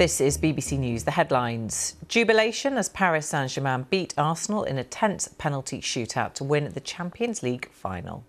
This is BBC News, the headlines. Jubilation as Paris Saint-Germain beat Arsenal in a tense penalty shootout to win the Champions League final.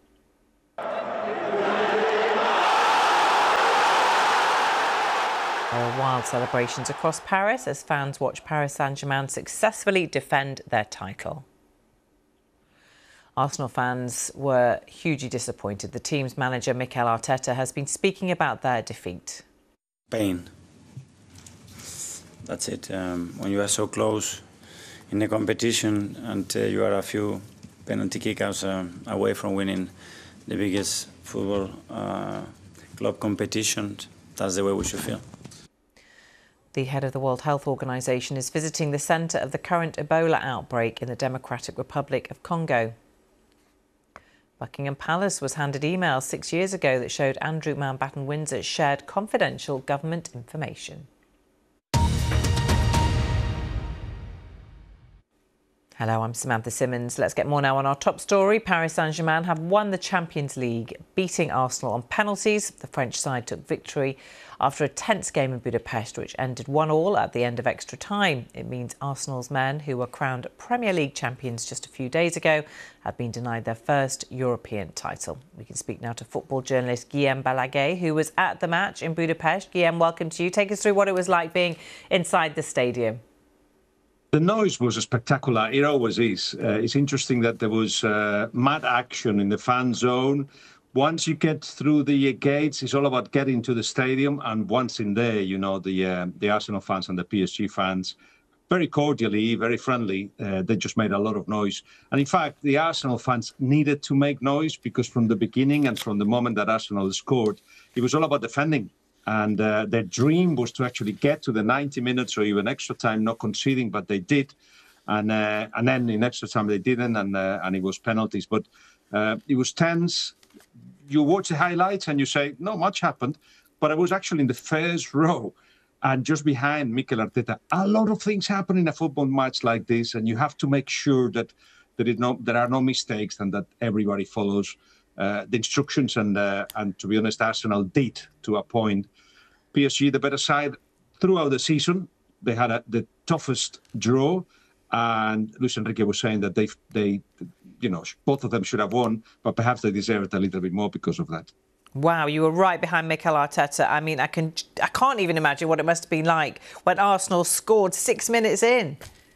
There are wild celebrations across Paris as fans watch Paris Saint-Germain successfully defend their title. Arsenal fans were hugely disappointed. The team's manager, Mikel Arteta, has been speaking about their defeat. Pain. That's it. When you are so close in the competition and you are a few penalty kickouts away from winning the biggest football club competition, that's the way we should feel. The head of the World Health Organization is visiting the centre of the current Ebola outbreak in the Democratic Republic of Congo. Buckingham Palace was handed emails 6 years ago that showed Andrew Mountbatten Windsor shared confidential government information. Hello, I'm Samantha Simmons. Let's get more now on our top story. Paris Saint-Germain have won the Champions League, beating Arsenal on penalties. The French side took victory after a tense game in Budapest, which ended 1-1 at the end of extra time. It means Arsenal's men, who were crowned Premier League champions just a few days ago, have been denied their first European title. We can speak now to football journalist Guillaume Balaguer, who was at the match in Budapest. Guillaume, welcome to you. Take us through what it was like being inside the stadium. The noise was spectacular. It always is. It's interesting that there was mad action in the fan zone. Once you get through the gates, it's all about getting to the stadium. And once in there, you know, the Arsenal fans and the PSG fans, very cordially, very friendly, they just made a lot of noise. And in fact, the Arsenal fans needed to make noise because from the beginning and from the moment that Arsenal scored, it was all about defending. And their dream was to actually get to the 90 minutes or even extra time, not conceding, but they did. And then in extra time they didn't, and it was penalties. But it was tense. You watch the highlights and you say, not much happened. But I was actually in the first row and just behind Mikel Arteta. A lot of things happen in a football match like this, and you have to make sure that there are no mistakes and that everybody follows the instructions, and to be honest, Arsenal did to a point. PSG, the better side throughout the season. They had the toughest draw, and Luis Enrique was saying that they, you know, both of them should have won, but perhaps they deserved a little bit more because of that. Wow, you were right behind Mikel Arteta. I mean, I can't even imagine what it must have been like when Arsenal scored 6 minutes in.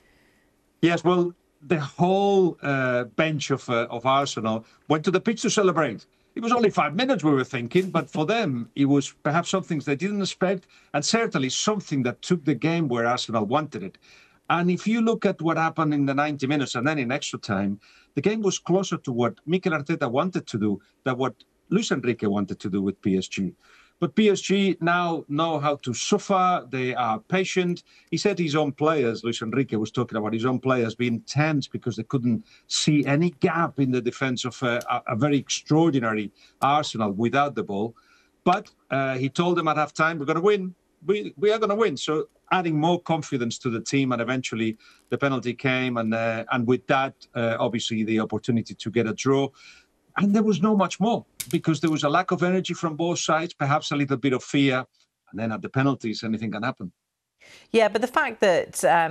Yes, well, the whole bench of Arsenal went to the pitch to celebrate. It was only 5 minutes, we were thinking, but for them, it was perhaps something they didn't expect, and certainly something that took the game where Arsenal wanted it. And if you look at what happened in the 90 minutes and then in extra time, the game was closer to what Mikel Arteta wanted to do than what Luis Enrique wanted to do with PSG. But PSG now know how to suffer. They are patient. He said his own players, Luis Enrique was talking about his own players being tense because they couldn't see any gap in the defense of a very extraordinary Arsenal without the ball. But he told them at halftime, we're going to win. We are going to win. So adding more confidence to the team, and eventually the penalty came. And with that, obviously, the opportunity to get a draw. And there was not much more because there was a lack of energy from both sides, perhaps a little bit of fear. And then at the penalties, anything can happen. Yeah, but the fact that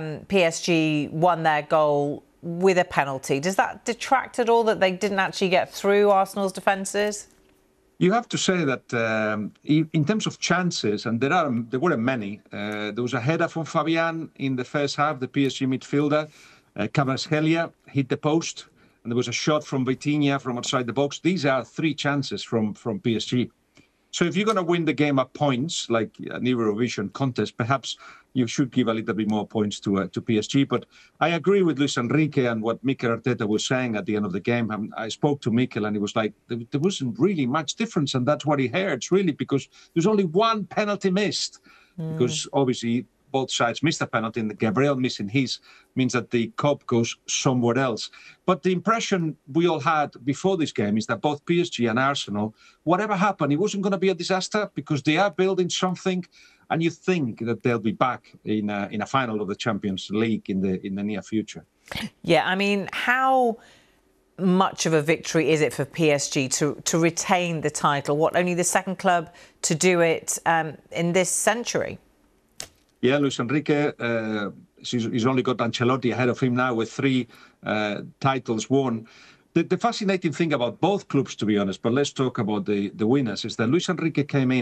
PSG won their goal with a penalty, does that detract at all that they didn't actually get through Arsenal's defences? You have to say that in terms of chances, and there weren't many, there was a header from Fabian in the first half, the PSG midfielder. Kvaratskhelia hit the post. And there was a shot from Vitinha from outside the box. These are 3 chances from PSG. So if you're going to win the game at points, like an Eurovision contest, perhaps you should give a little bit more points to PSG. But I agree with Luis Enrique and what Mikel Arteta was saying at the end of the game. I spoke to Mikel and he was like, there wasn't really much difference. And that's what he hurts, really, because there's only one penalty missed. Because obviously both sides missed a penalty, and Gabriel missing his means that the cup goes somewhere else. But the impression we all had before this game is that both PSG and Arsenal, whatever happened, it wasn't going to be a disaster because they are building something, and you think that they'll be back in a final of the Champions League in the near future. Yeah, I mean, how much of a victory is it for PSG to retain the title? What, only the second club to do it in this century? Yeah, Luis Enrique, he's only got Ancelotti ahead of him now with 3 titles won. The fascinating thing about both clubs, to be honest, but let's talk about the winners, is that Luis Enrique came in